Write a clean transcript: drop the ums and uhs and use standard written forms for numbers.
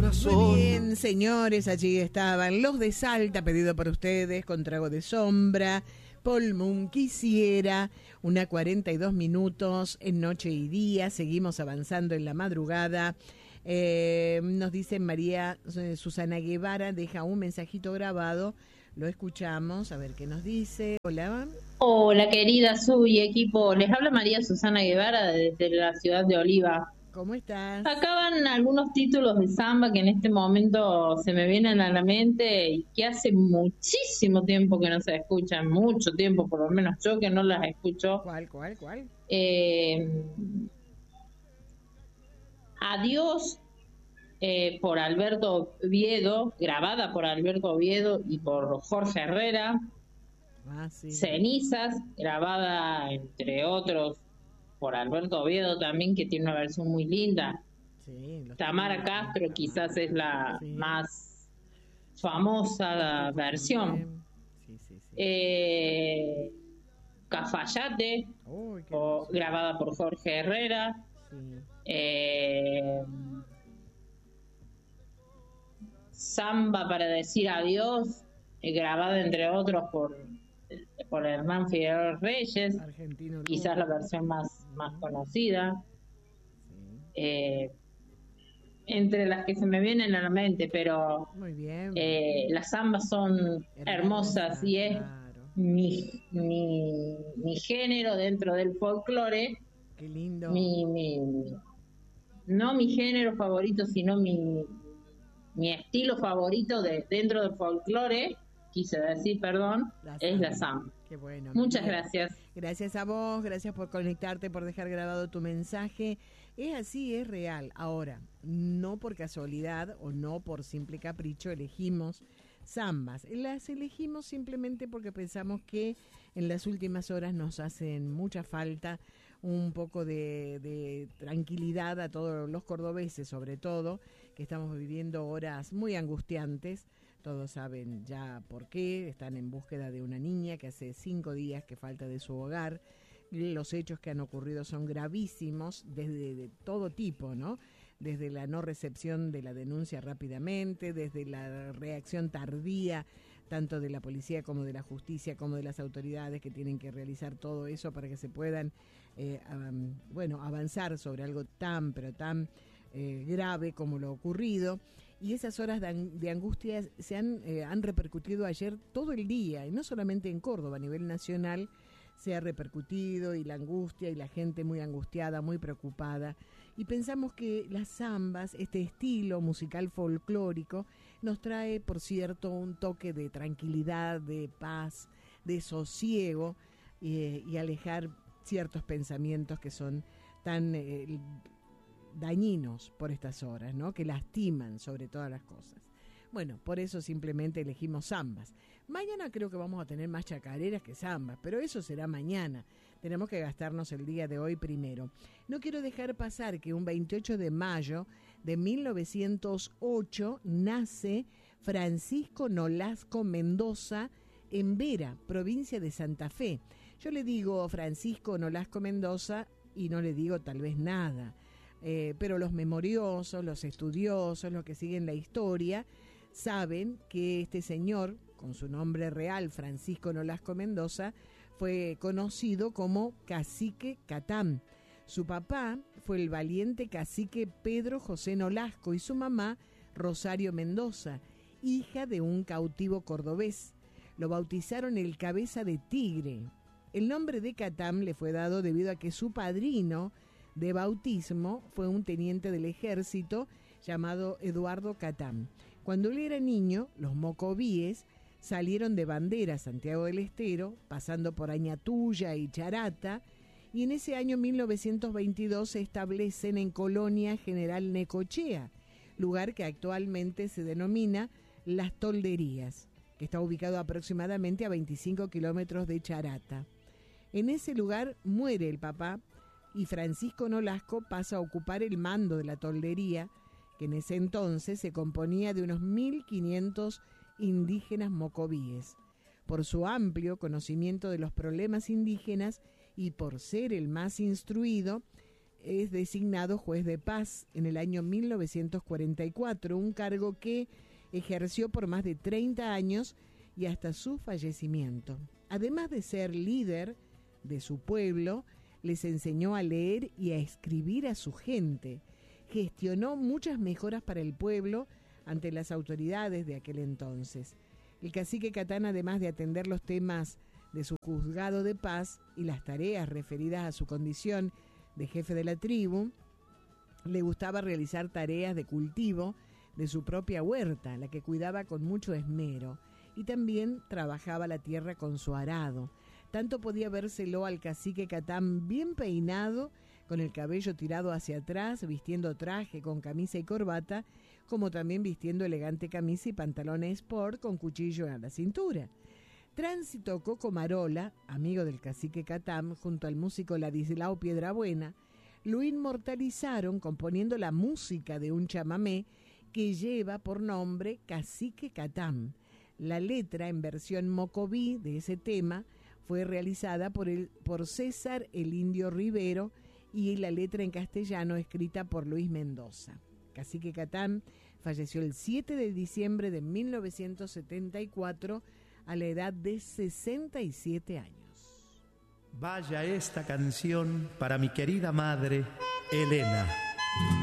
corazón. Muy bien, señores, allí estaban los de Salta, pedido por ustedes, con Trago de Sombra, Paul Moon, Quisiera, una 42 minutos en noche y día, seguimos avanzando en la madrugada. Nos dice María Susana Guevara, deja un mensajito grabado, lo escuchamos, a ver qué nos dice. Hola. Hola querida Su y equipo, les habla María Susana Guevara desde la ciudad de Oliva. ¿Cómo estás? Acá van algunos títulos de samba que en este momento se me vienen a la mente y que hace muchísimo tiempo que no se escuchan, mucho tiempo, por lo menos yo que no las escucho. ¿Cuál? Adiós, por Alberto Oviedo, grabada por Alberto Oviedo y por Jorge Herrera. Sí. Cenizas, grabada entre otros por Alberto Oviedo también, que tiene una versión muy linda. Sí, Tamara Castro quizás es la más famosa versión. Cafayate, grabada por Jorge Herrera. Samba para decir adiós, grabada entre otros por Hernán Figueroa Reyes, argentino, quizás la versión más conocida. Entre las que se me vienen a la mente, pero muy bien. Las zambas son hermosas y es mi género dentro del folclore. Qué lindo. No mi género favorito, sino mi estilo favorito dentro del folclore, quise decir, perdón, es la samba. Qué bueno. Muchas gracias. Gracias a vos, gracias por conectarte, por dejar grabado tu mensaje. Es así, es real. Ahora, no por casualidad o no por simple capricho elegimos zambas. Las elegimos simplemente porque pensamos que en las últimas horas nos hacen mucha falta un poco de tranquilidad a todos los cordobeses, sobre todo, que estamos viviendo horas muy angustiantes. Todos saben ya por qué, están en búsqueda de una niña que hace 5 días que falta de su hogar. Los hechos que han ocurrido son gravísimos de todo tipo, ¿no? Desde la no recepción de la denuncia rápidamente, desde la reacción tardía, tanto de la policía como de la justicia, como de las autoridades que tienen que realizar todo eso para que se puedan, avanzar sobre algo tan grave como lo ocurrido. Y esas horas de angustia se han repercutido ayer todo el día, y no solamente en Córdoba, a nivel nacional se ha repercutido, y la angustia y la gente muy angustiada, muy preocupada. Y pensamos que las zambas, este estilo musical folclórico, nos trae, por cierto, un toque de tranquilidad, de paz, de sosiego, y alejar ciertos pensamientos que son tan dañinos por estas horas, ¿no? Que lastiman sobre todas las cosas. Bueno, por eso simplemente elegimos zambas. Mañana creo que vamos a tener más chacareras que zambas, pero eso será mañana. Tenemos que gastarnos el día de hoy primero. No quiero dejar pasar que un 28 de mayo de 1908 nace Francisco Nolasco Mendoza en Vera, provincia de Santa Fe. Yo le digo Francisco Nolasco Mendoza y no le digo tal vez nada. Pero los memoriosos, los estudiosos, los que siguen la historia, saben que este señor, con su nombre real, Francisco Nolasco Mendoza, fue conocido como Cacique Catán. Su papá fue el valiente cacique Pedro José Nolasco y su mamá, Rosario Mendoza, hija de un cautivo cordobés. Lo bautizaron el Cabeza de Tigre. El nombre de Catán le fue dado debido a que su padrino de bautismo fue un teniente del ejército llamado Eduardo Catán. Cuando él era niño, los mocovíes salieron de Bandera, Santiago del Estero, pasando por Añatuya y Charata, y en ese año 1922 se establecen en Colonia General Necochea, lugar que actualmente se denomina Las Tolderías, que está ubicado aproximadamente a 25 kilómetros de Charata. En ese lugar muere el papá y Francisco Nolasco pasa a ocupar el mando de la toldería, que en ese entonces se componía de unos 1.500 indígenas mocovíes. Por su amplio conocimiento de los problemas indígenas y por ser el más instruido, es designado juez de paz en el año 1944, un cargo que ejerció por más de 30 años y hasta su fallecimiento. Además de ser líder de su pueblo, les enseñó a leer y a escribir a su gente. Gestionó muchas mejoras para el pueblo ante las autoridades de aquel entonces. El cacique Catán, además de atender los temas de su juzgado de paz y las tareas referidas a su condición de jefe de la tribu, le gustaba realizar tareas de cultivo de su propia huerta, la que cuidaba con mucho esmero, y también trabajaba la tierra con su arado. Tanto podía vérselo al cacique Catán bien peinado, con el cabello tirado hacia atrás, vistiendo traje con camisa y corbata, como también vistiendo elegante camisa y pantalones sport con cuchillo a la cintura. Tránsito Cocomarola, amigo del cacique Catán, junto al músico Ladislao Piedrabuena, lo inmortalizaron componiendo la música de un chamamé que lleva por nombre Cacique Catán. La letra en versión mocoví de ese tema fue realizada por César el Indio Rivero y la letra en castellano escrita por Luis Mendoza. Cacique Catán falleció el 7 de diciembre de 1974 a la edad de 67 años. Vaya esta canción para mi querida madre, Elena.